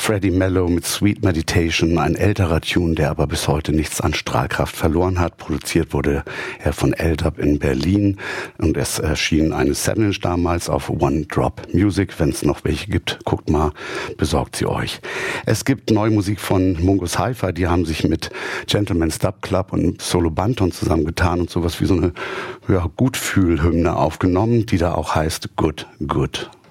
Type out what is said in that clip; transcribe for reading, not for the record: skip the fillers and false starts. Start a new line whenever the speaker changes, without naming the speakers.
Freddie Mello mit Sweet Meditation, ein älterer Tune, der aber bis heute nichts an Strahlkraft verloren hat. Produziert wurde er von L-Dub in Berlin und es erschien eine 7-Inch damals auf One Drop Music. Wenn es noch welche gibt, guckt mal, besorgt sie euch. Es gibt neue Musik von Mungus Hi-Fi, die haben sich mit Gentleman's Dub Club und Solo Banton zusammengetan und sowas wie so eine Gutfühlhymne aufgenommen, die da auch heißt Good Good.